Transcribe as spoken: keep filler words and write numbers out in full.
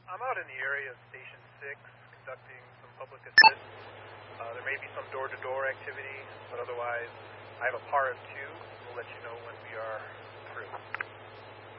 I'm out in the area of Station six conducting some public assist. Uh, there may be some door-to-door activity, but otherwise I have a par of two. We'll let you know when we are through.